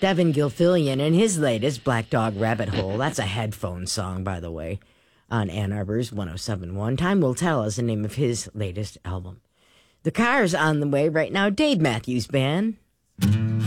Devin Gilfillian and his latest, Black Dog Rabbit Hole. That's a headphone song, by the way, on Ann Arbor's 107.1. Time Will Tell is the name of his latest album. The Car's on the way right now. Dave Matthews Band.